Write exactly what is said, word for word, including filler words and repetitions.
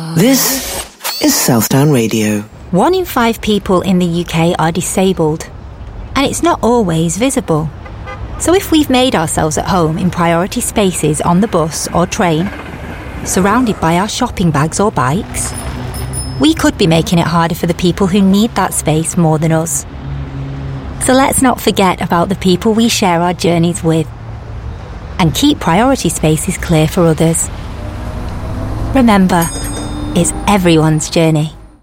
This is Southdown Radio. One in five people in the U K are disabled, and it's not always visible. So if we've made ourselves at home in priority spaces on the bus or train, surrounded by our shopping bags or bikes, we could be making it harder for the people who need that space more than us. So let's not forget about the people we share our journeys with, and keep priority spaces clear for others. Remember, it's everyone's journey.